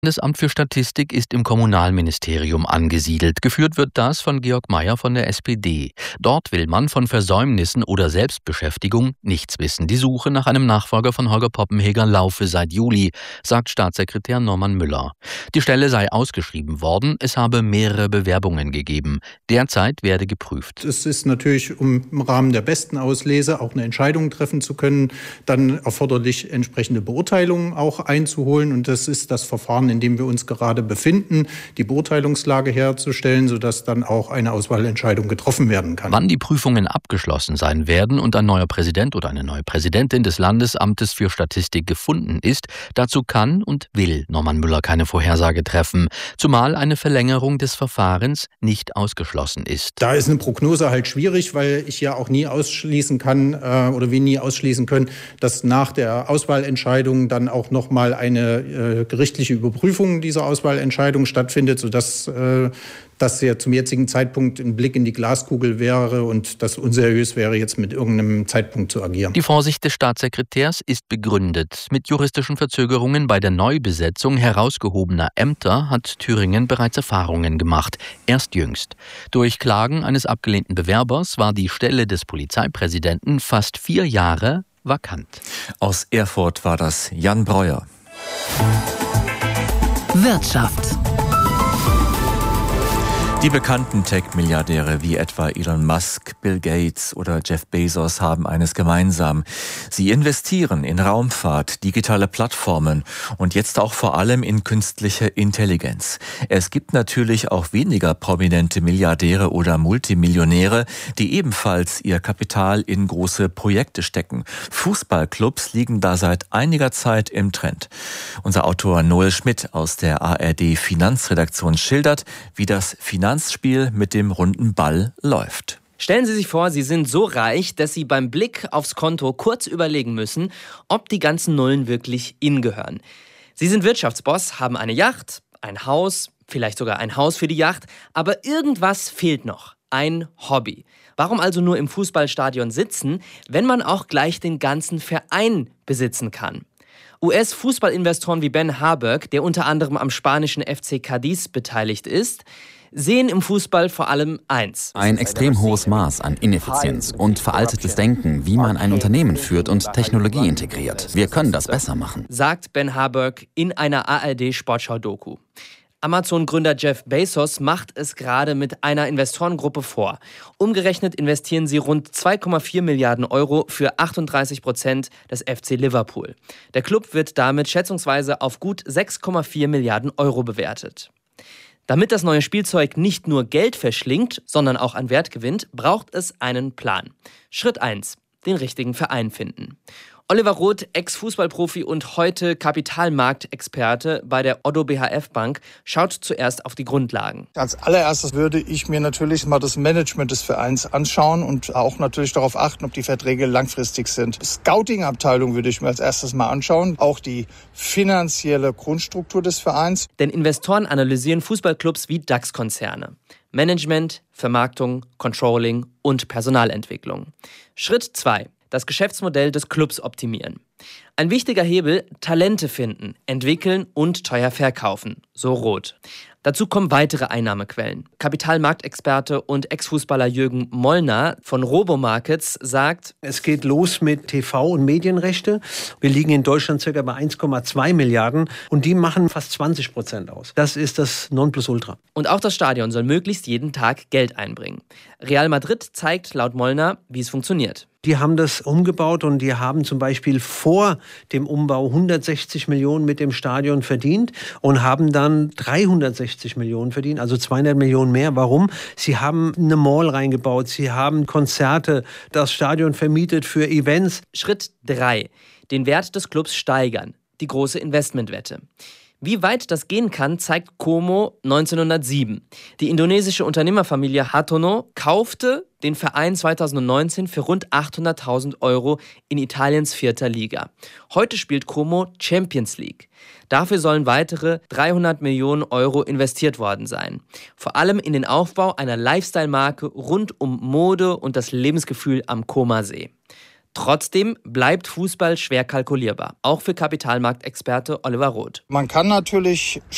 Das Amt für Statistik ist im Kommunalministerium angesiedelt. Geführt wird das von Georg Mayer von der SPD. Dort will man von Versäumnissen oder Selbstbeschäftigung nichts wissen. Die Suche nach einem Nachfolger von Holger Poppenheger laufe seit Juli, sagt Staatssekretär Norman Müller. Die Stelle sei ausgeschrieben worden, es habe mehrere Bewerbungen gegeben. Derzeit werde geprüft. Es ist natürlich, um im Rahmen der besten Auslese auch eine Entscheidung treffen zu können, dann erforderlich, entsprechende Beurteilungen auch einzuholen. Und das ist das Verfahren, in dem wir uns gerade befinden, die Beurteilungslage herzustellen, sodass dann auch eine Auswahlentscheidung getroffen werden kann. Wann die Prüfungen abgeschlossen sein werden und ein neuer Präsident oder eine neue Präsidentin des Landesamtes für Statistik gefunden ist, dazu kann und will Norman Müller keine Vorhersage treffen, zumal eine Verlängerung des Verfahrens nicht ausgeschlossen ist. Da ist eine Prognose halt schwierig, weil ich ja auch nie ausschließen kann oder wir nie ausschließen können, dass nach der Auswahlentscheidung dann auch noch mal eine gerichtliche Überprüfung dieser Auswahlentscheidung stattfindet, sodass das ja zum jetzigen Zeitpunkt ein Blick in die Glaskugel wäre und das unseriös wäre, jetzt mit irgendeinem Zeitpunkt zu agieren. Die Vorsicht des Staatssekretärs ist begründet. Mit juristischen Verzögerungen bei der Neubesetzung herausgehobener Ämter hat Thüringen bereits Erfahrungen gemacht. Erst jüngst. Durch Klagen eines abgelehnten Bewerbers war die Stelle des Polizeipräsidenten fast 4 Jahre vakant. Aus Erfurt war das Jan Breuer. Wirtschaft. Die bekannten Tech-Milliardäre wie etwa Elon Musk, Bill Gates oder Jeff Bezos haben eines gemeinsam. Sie investieren in Raumfahrt, digitale Plattformen und jetzt auch vor allem in künstliche Intelligenz. Es gibt natürlich auch weniger prominente Milliardäre oder Multimillionäre, die ebenfalls ihr Kapital in große Projekte stecken. Fußballclubs liegen da seit einiger Zeit im Trend. Unser Autor Noel Schmidt aus der ARD Finanzredaktion schildert, wie das Finanzspiel mit dem runden Ball läuft. Stellen Sie sich vor, Sie sind so reich, dass Sie beim Blick aufs Konto kurz überlegen müssen, ob die ganzen Nullen wirklich Ihnen gehören. Sie sind Wirtschaftsboss, haben eine Yacht, ein Haus, vielleicht sogar ein Haus für die Yacht, aber irgendwas fehlt noch. Ein Hobby. Warum also nur im Fußballstadion sitzen, wenn man auch gleich den ganzen Verein besitzen kann? US-Fußballinvestoren wie Ben Harburg, der unter anderem am spanischen FC Cadiz beteiligt ist, sehen im Fußball vor allem eins. Ein extrem hohes Maß an Ineffizienz und veraltetes Denken, wie man ein Unternehmen führt und Technologie integriert. Wir können das besser machen, sagt Ben Harburg in einer ARD-Sportschau-Doku. Amazon-Gründer Jeff Bezos macht es gerade mit einer Investorengruppe vor. Umgerechnet investieren sie rund 2,4 Milliarden Euro für 38% des FC Liverpool. Der Club wird damit schätzungsweise auf gut 6,4 Milliarden Euro bewertet. Damit das neue Spielzeug nicht nur Geld verschlingt, sondern auch an Wert gewinnt, braucht es einen Plan. Schritt 1: den richtigen Verein finden. Oliver Roth, Ex-Fußballprofi und heute Kapitalmarktexperte bei der Oddo BHF Bank, schaut zuerst auf die Grundlagen. Als allererstes würde ich mir natürlich mal das Management des Vereins anschauen und auch natürlich darauf achten, ob die Verträge langfristig sind. Scouting-Abteilung würde ich mir als erstes mal anschauen, auch die finanzielle Grundstruktur des Vereins. Denn Investoren analysieren Fußballclubs wie DAX-Konzerne. Management, Vermarktung, Controlling und Personalentwicklung. Schritt 2: das Geschäftsmodell des Clubs optimieren. Ein wichtiger Hebel: Talente finden, entwickeln und teuer verkaufen, so Roth. Dazu kommen weitere Einnahmequellen. Kapitalmarktexperte und Ex-Fußballer Jürgen Mollner von Robomarkets sagt: Es geht los mit TV- und Medienrechte. Wir liegen in Deutschland ca. bei 1,2 Milliarden und die machen fast 20% aus. Das ist das Nonplusultra. Und auch das Stadion soll möglichst jeden Tag Geld einbringen. Real Madrid zeigt laut Mollner, wie es funktioniert. Die haben das umgebaut und die haben zum Beispiel vor dem Umbau 160 Millionen mit dem Stadion verdient und haben dann 360 Millionen verdient, also 200 Millionen mehr. Warum? Sie haben eine Mall reingebaut, sie haben Konzerte, das Stadion vermietet für Events. Schritt 3: den Wert des Clubs steigern, die große Investmentwette. Wie weit das gehen kann, zeigt Como 1907. Die indonesische Unternehmerfamilie Hartono kaufte den Verein 2019 für rund 800.000 Euro in Italiens 4. Liga. Heute spielt Como Champions League. Dafür sollen weitere 300 Millionen Euro investiert worden sein. Vor allem in den Aufbau einer Lifestyle-Marke rund um Mode und das Lebensgefühl am Comer-See. Trotzdem bleibt Fußball schwer kalkulierbar, auch für Kapitalmarktexperte Oliver Roth. Man kann natürlich